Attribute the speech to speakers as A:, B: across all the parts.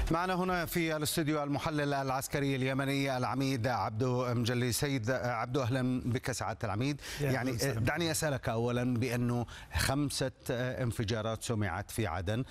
A: معنا هنا في الاستوديو المحلل العسكري اليمني العميد عبدو مجلي. سيد عبدو، اهلا بك سعاده العميد. يعني دعني اسالك اولا بانه 5 انفجارات سمعت في عدن،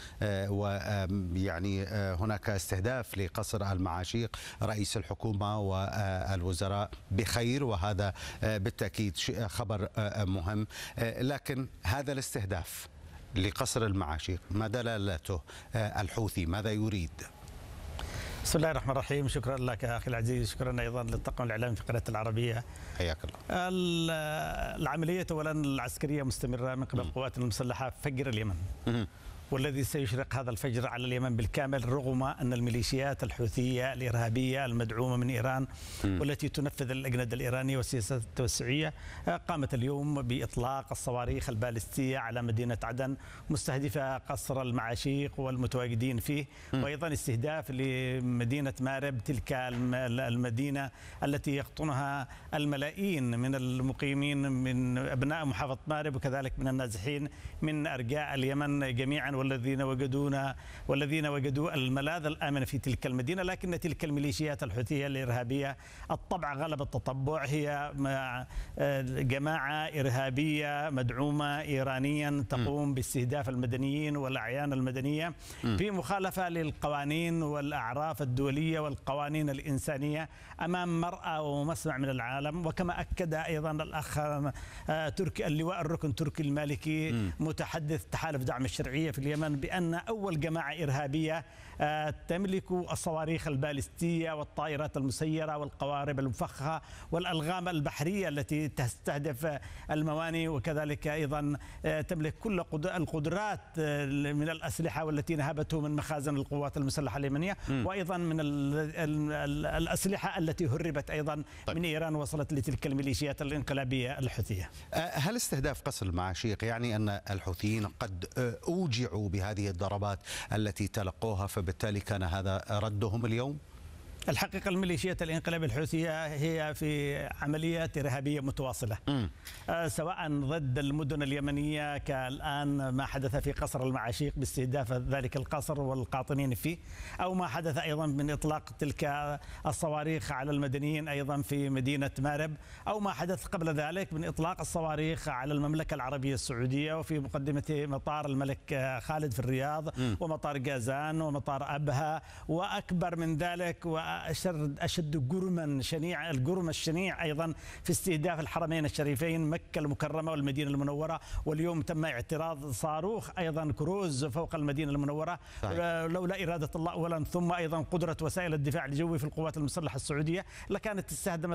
A: ويعني هناك استهداف لقصر المعاشيق. رئيس الحكومه والوزراء بخير، وهذا بالتاكيد خبر مهم، لكن هذا الاستهداف لقصر المعاشيق ما دلالته؟ الحوثي ماذا يريد؟
B: بسم الله الرحمن الرحيم. شكرا لك اخي العزيز، شكرا ايضا للطاقم الاعلامي في قناه العربيه.
A: حياك الله.
B: العمليه اولا العسكريه مستمره من قبل القوات المسلحه فجر اليمن، والذي سيشرق هذا الفجر على اليمن بالكامل، رغم أن الميليشيات الحوثية الإرهابية المدعومة من إيران والتي تنفذ الأجندة الإيرانية والسياسات التوسعية قامت اليوم بإطلاق الصواريخ البالستية على مدينة عدن، مستهدفة قصر المعاشيق والمتواجدين فيه، وأيضا استهداف لمدينة مارب، تلك المدينة التي يقطنها الملايين من المقيمين من أبناء محافظة مارب، وكذلك من النازحين من أرجاء اليمن جميعا، والذين وجدوا الملاذ الآمن في تلك المدينة. لكن تلك الميليشيات الحوثية الإرهابية الطبع غلب التطبع، هي جماعة إرهابية مدعومة إيرانيا تقوم باستهداف المدنيين والأعيان المدنية في مخالفة للقوانين والأعراف الدولية والقوانين الإنسانية أمام مرأى ومسمع من العالم. وكما أكد أيضا الأخ تركي اللواء الركن تركي المالكي متحدث تحالف دعم الشرعية في اليمن بأن أول جماعة إرهابية تملك الصواريخ البالستية والطائرات المسيرة والقوارب المفخخة والألغام البحرية التي تستهدف الموانئ، وكذلك أيضا تملك كل القدرات من الأسلحة والتي نهبته من مخازن القوات المسلحة اليمنية، وأيضا من الأسلحة التي هربت أيضا من إيران وصلت لتلك الميليشيات الانقلابية الحوثية.
A: هل استهداف قصر المعاشيق يعني أن الحوثيين قد أوجعوا بهذه الضربات التي تلقوها، فبالتالي كان هذا ردهم اليوم؟
B: الحقيقة الميليشيات الانقلاب الحوثية هي في عمليات إرهابية متواصلة، سواء ضد المدن اليمنية كالآن ما حدث في قصر المعاشيق باستهداف ذلك القصر والقاطنين فيه، أو ما حدث أيضا من إطلاق تلك الصواريخ على المدنيين أيضا في مدينة مارب، أو ما حدث قبل ذلك من إطلاق الصواريخ على المملكة العربية السعودية وفي مقدمة مطار الملك خالد في الرياض ومطار جازان ومطار أبها، وأكبر من ذلك أشد جرما شنيع، الجرم الشنيع أيضا في استهداف الحرمين الشريفين مكة المكرمة والمدينة المنورة. واليوم تم اعتراض صاروخ أيضا كروز فوق المدينة المنورة، لولا إرادة الله أولا، ثم أيضا قدرة وسائل الدفاع الجوي في القوات المسلحة السعودية لكانت استهدمت